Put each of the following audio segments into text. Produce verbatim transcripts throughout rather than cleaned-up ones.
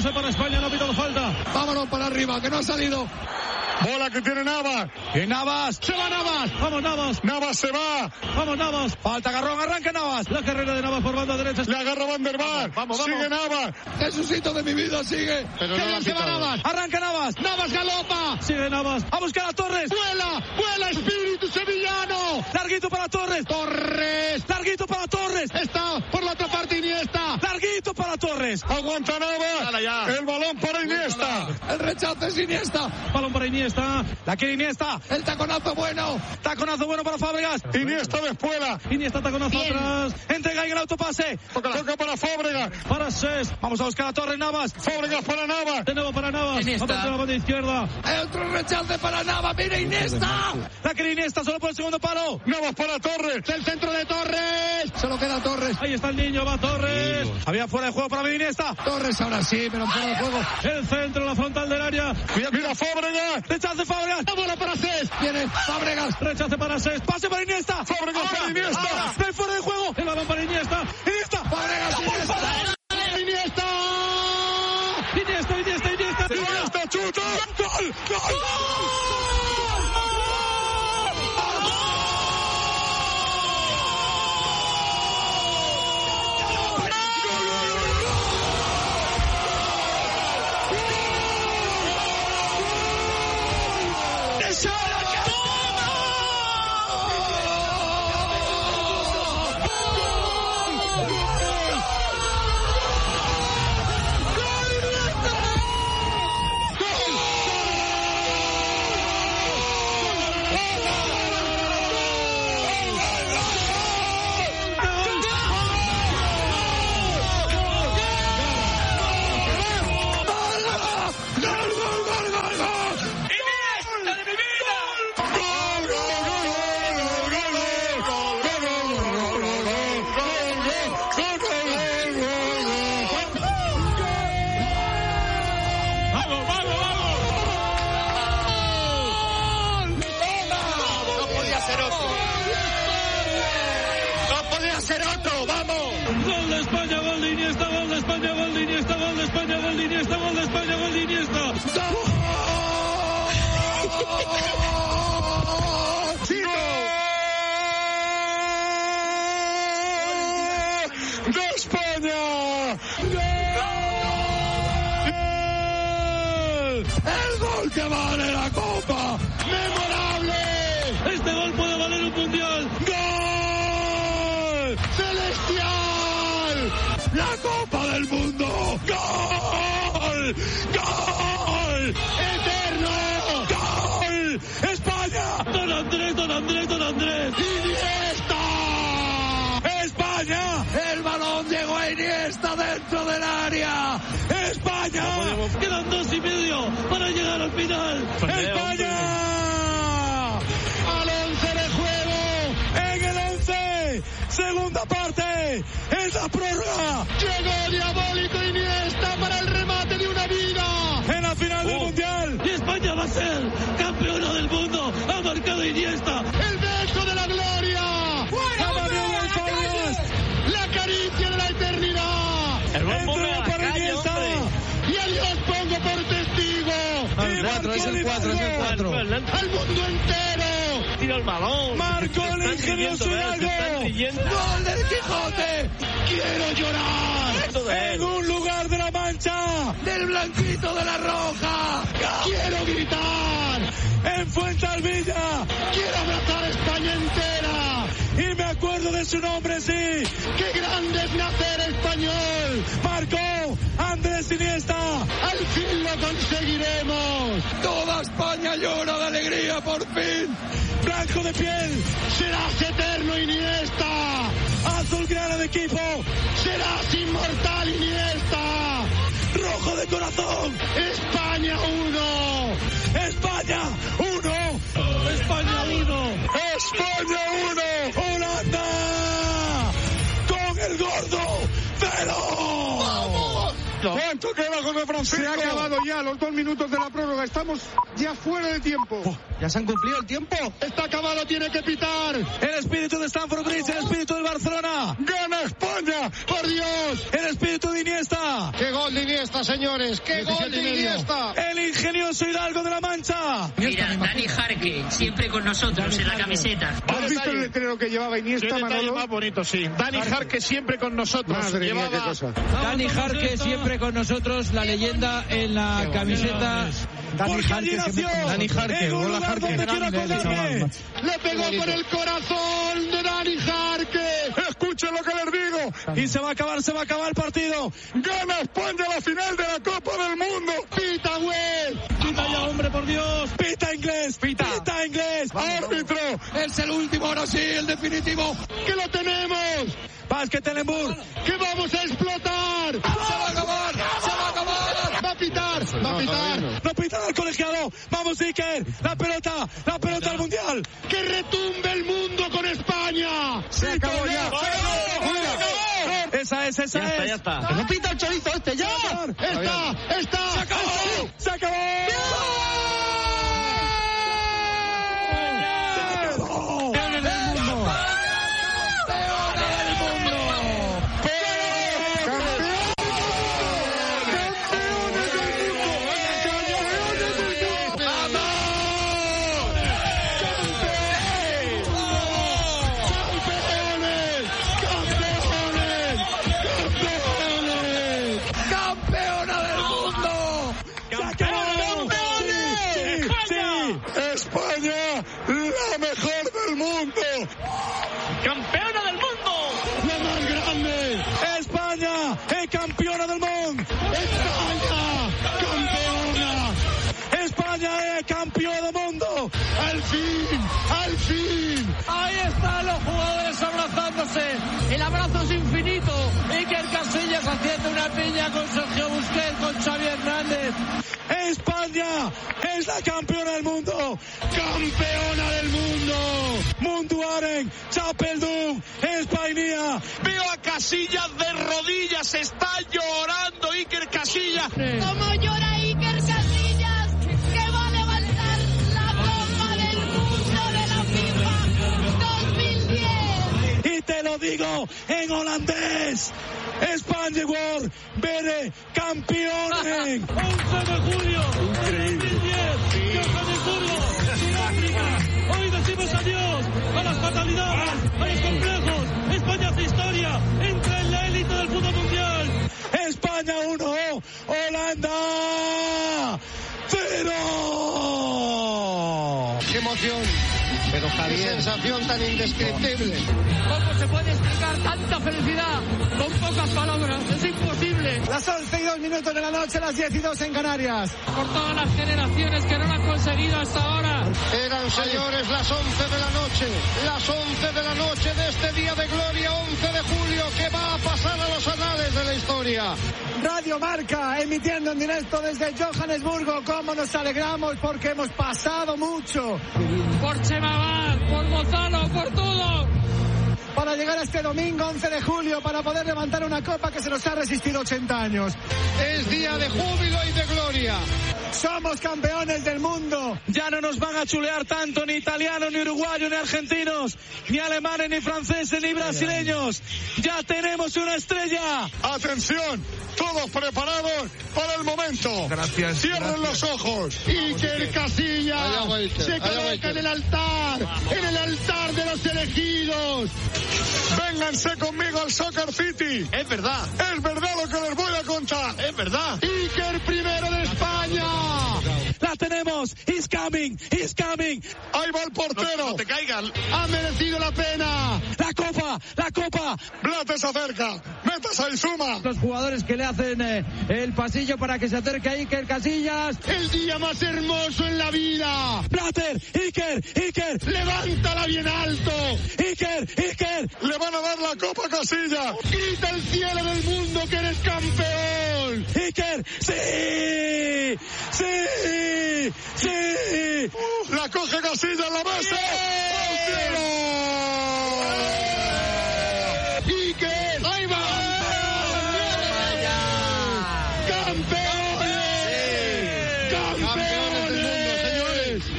Avance para España, no ha pitado falta. Vámonos para arriba, que no ha salido. Bola que tiene Navas. Y Navas. Se va Navas. Vamos Navas. Navas se va. Vamos Navas. Falta Garrón, arranca Navas. La carrera de Navas por banda derecha. Le agarra Van der Vaart. Vamos, vamos, sigue vamos. Navas. Jesucito de mi vida, sigue. Pero no bien se va Navas. Arranca Navas. Navas galopa. Sigue Navas. A buscar a Torres. Vuela. Vuela espíritu sevillano. Larguito para Torres. Torres. Larguito para Torres. Está por la otra parte Iniesta. Larguito para Torres. Aguanta Navas. El balón para Iniesta. El rechazo es Iniesta. Balón para Iniesta. La quiere Iniesta. El taconazo bueno. Taconazo bueno para Fábregas. Iniesta de espuela. Iniesta taconazo Bien. atrás. Entrega en el autopase. Toca, toca para Fábregas. Para Ses. Vamos a buscar a Torres Navas. Fábregas para Navas. De nuevo para Navas. Iniesta. Avanza a la banda izquierda. El otro rechace para Navas. Mira Iniesta. La quiere Iniesta solo por el segundo palo. Navas para Torres. El centro de Torres. Solo queda Torres. Ahí está el niño. Va Torres. Había fuera de juego para mí Iniesta. Torres ahora sí, pero fuera de juego. El centro, la frontal del área. Mira, mira Fábregas. Rechace Fábregas. La bola para Ses. Viene Fábregas. Rechace para Ses. Pase para Iniesta. Fábregas Ahora, para Iniesta. ahora. Ven fuera de juego. El balón para Iniesta. Iniesta. Fábregas, Iniesta. Iniesta. Iniesta, Iniesta, Iniesta. Iniesta chuta. ¡Gol! ¡Gol! Gol de España, gol de Iniesta, gol de España, gol de Iniesta, gol de España, gol de Iniesta, gol de España, gol de Iniesta. ¡De España! El gol que vale la copa. ¡Memorable! Este gol puede valer un mundial. ¡Gol! ¡Celestial! ¡La copa del mundo! ¡Gol! ¡Gol! ¡Eterno! ¡Gol! ¡España! ¡Don Andrés, don Andrés, don Andrés! ¡Iniesta! ¡España! El balón llegó a Iniesta dentro del área. ¡España! Quedan dos y medio para llegar al final. ¡España! Al once de juego. En el once. Segunda parte. En la prórroga. Llegó diabólico Iniesta para el remate de una vida. En la final del mundial. Y España va a ser campeona del mundo. Ha marcado Iniesta. El beso de la gloria. La caricia de la eternidad. Entra para Iniesta. Y a Dios pongo por testigo. El cuatro, es el cuatro, es el cuatro. Al mundo entero. Tira el balón. Marcó el ingenioso Hidalgo. Gol del Quijote. Quiero llorar. En un lugar de la Mancha. Del blanquito de la Roja. Quiero gritar. En Fuensalvilla. Quiero abrazar a España entera. Y me acuerdo de su nombre, sí. ¡Qué grande es nacer español! Marcó Andrés Iniesta. ¡Al fin lo conseguiremos! Toda España llora de alegría por fin. Blanco de piel. ¡Serás eterno, Iniesta! Azulgrana de equipo. ¡Serás inmortal, Iniesta! Rojo de corazón. ¡España uno! España uno. ¡España uno! España uno. Holanda. Con el gordo. ¡Cero! ¡Vamos! ¿Cuánto queda con el Francisco? Se ha acabado ya los dos minutos de la prórroga. Estamos ya fuera de tiempo. Oh, ¿ya se han cumplido el tiempo? Está acabado, tiene que pitar. El espíritu de Stamford Bridge, el espíritu del Barcelona. ¡Gana España! ¡Por Dios! El espíritu de Iniesta. ¡Qué gol de Iniesta! Iniesta, señores. ¡Qué gol de Iniesta! El ingenioso Hidalgo de la Mancha. Mira, Dani Jarque, siempre con nosotros en la camiseta. ¿Has visto el letrero que llevaba Iniesta, Manolo? Más bonito, sí. Dani Jarque siempre con nosotros. Madre Llevaba... mía, qué cosa. Dani Jarque siempre con nosotros, la leyenda en la camiseta. Dani Jarque, Dani Jarque, en un gol a lugar Jarque. donde quiero acordarme. Le pegó con el corazón de Dani Jarque. Escuchen lo que les digo. Y se va a acabar, se va a acabar el partido. Gana España la final de la Copa del Mundo. Pita, güey. Pita ya, hombre, por Dios. Pita inglés. Pita, Pita inglés. Árbitro. Es el último, ahora sí, el definitivo. ¡Que lo tenemos! Vázquez Telenburg. ¡Que vamos a explotar! ¡Se va a acabar! ¡Se va a acabar! ¡Va a pitar! ¡Va a pitar! No pita el colegiado. Vamos, Iker. La pelota, la pelota al mundial. ¡Que retumbe el mundo con España! Se acabó ya. Esa es, esa Ya está, es. ya está. ¡Que no pita el chorizo este ya! ¡Está! ¡Está! ¡Se acabó! ¡Se acabó! España, la mejor del mundo. ¡Campeona del mundo! ¡La más grande! España es campeona del mundo. ¡España! ¡Campeona! España es campeona del mundo. ¡Al fin! ¡Al fin! Ahí están los jugadores abrazándose. El abrazo es infinito. Iker Casillas haciendo una piña con Sergio Busquets, con Xavi Hernández. España es la campeona del mundo. ¡Campeona del mundo! Munduaren, Chapeldum, España. Veo a Casillas de rodillas. Está llorando Iker Casillas. Como llora Iker Casillas, que va a levantar la Copa del Mundo de la FIFA dos mil diez. Y te lo digo en holandés. España World, Bere, campeones. once de julio de dos mil diez, Johannesburgo, Sudáfrica. Hoy decimos adiós a las fatalidades, a los complejos. España hace historia, entra en la élite del fútbol mundial. España uno, Holanda cero. ¡Qué emoción! Pero Javier, qué sensación tan indescriptible. ¿Cómo se puede explicar tanta felicidad con pocas palabras? Es imposible. Las once y dos minutos de la noche, las diez y dos en Canarias. Por todas las generaciones que no lo han conseguido hasta ahora. Eran, señores, las once de la noche. Las once de la noche de este día de gloria, once de julio, que va a pasar a los anales de la historia. Radio Marca, emitiendo en directo desde Johannesburgo. Cómo nos alegramos porque hemos pasado mucho. Por Chemavar, por Mozano, por todo. Para llegar a este domingo once de julio, para poder levantar una copa que se nos ha resistido ochenta años. Es día de júbilo y de gloria. Somos campeones del mundo. Ya no nos van a chulear tanto ni italianos, ni uruguayos, ni argentinos, ni alemanes, ni franceses, ni brasileños. Ya tenemos una estrella. Atención, todos preparados para el momento. Gracias. Cierren los ojos. Iker Casillas se coloca en el altar, en el altar de los elegidos. Vénganse conmigo al Soccer City. Es verdad, Es verdad lo que les voy a contar. es verdad. Iker primero de España. La tenemos. He's coming. He's coming. Ahí va el No, portero. no te caigas. Ha merecido la pena. La copa. La copa. Blate se acerca. Metas a Izuma. Los jugadores que le hacen eh, el pasillo para que se acerque a Iker Casillas. El día más hermoso en la vida. Blatter. Iker. Iker. Levántala bien alto. Iker. Iker. Le van a dar la copa a Casillas. Grita al cielo del mundo que eres campeón. Iker. Sí. Sí. Sí. Uh, la coge Casillas en la mesa. ¡Al cielo! Iker. Ahí va. ¡Campeones! ¡Campeones!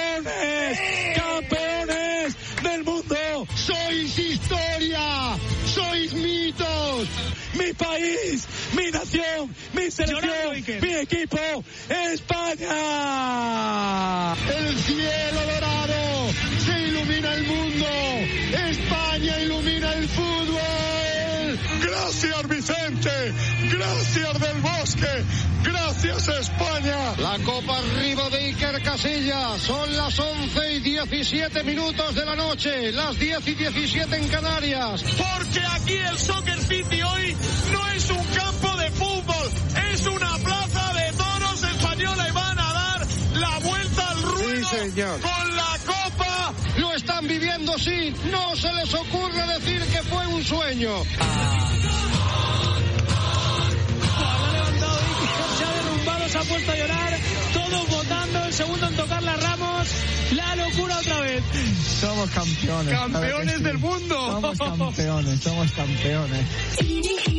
Campeones. Campeones del mundo. ¡Sois historia! ¡Sois mitos! Mi país, mi nación, mi selección, mi equipo, España. El cielo dorado, se ilumina el mundo. España ilumina el fútbol. Gracias, Vicente. Gracias, Del Bosque. Gracias, España. La copa arriba de Iker Casillas. Son las once y diecisiete minutos de la noche. Las diez y diecisiete en Canarias. Porque aquí el Soccer City hoy no es un campo de fútbol. Es una plaza de toros española y van a dar la vuelta al ruedo sí, señor. Con la copa. Lo están viviendo, sí. No se les ocurre decir que fue un sueño. Se ha puesto a llorar, todos votando, el segundo en tocar las Ramos, la locura otra vez. Somos campeones. Campeones del mundo. Somos campeones, somos campeones.